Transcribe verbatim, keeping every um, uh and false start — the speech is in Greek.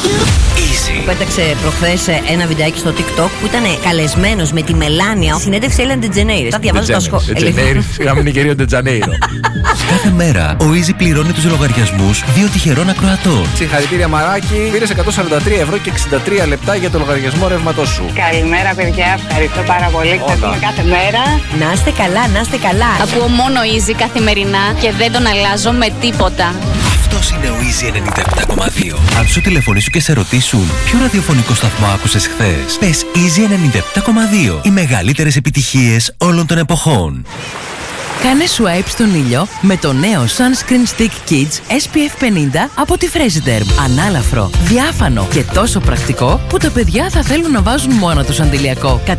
Easy. Πέταξε προχθές ένα βιντεάκι στο TikTok που ήταν καλεσμένος με τη Μελάνια. Συνέντευξη Έλεν Ντετζενέιρε. Τα διαβάζω τα σχόλια. Ντετζενέιρε. Είχαμε είναι κυρίω Ντετζανέιρο. Κάθε μέρα ο Easy πληρώνει τους λογαριασμούς δύο τυχερών ακροατών. Συγχαρητήρια, Μαράκι. Πήρες εκατόν σαράντα τρία ευρώ και εξήντα τρία λεπτά για το λογαριασμό ρεύματός σου. Καλημέρα, παιδιά. Ευχαριστώ πάρα πολύ. Ξαφνικά κάθε μέρα. Να είστε καλά, να είστε καλά. Ακούω μόνο Easy καθημερινά και δεν τον αλλάζω με τίποτα. Αυτός είναι ο Easy ενενήντα επτά κόμμα δύο. Αν σου τηλεφωνήσουν και σε ρωτήσουν ποιο ραδιοφωνικό σταθμό άκουσες χθες, πες Easy ενενήντα επτά κόμμα δύο. Οι μεγαλύτερες επιτυχίες όλων των εποχών. Κάνε swipe στον ήλιο με το νέο Sunscreen Stick Kids ες πι εφ πενήντα από τη Fresiderm. Ανάλαφρο, διάφανο και τόσο πρακτικό που τα παιδιά θα θέλουν να βάζουν μόνο τους αντιλιακό.